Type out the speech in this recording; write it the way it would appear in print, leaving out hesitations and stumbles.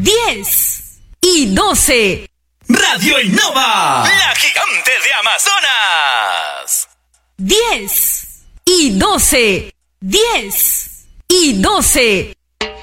10 y 12. Radio Innova, la gigante de Amazonas. 10 y 12. 10 y 12.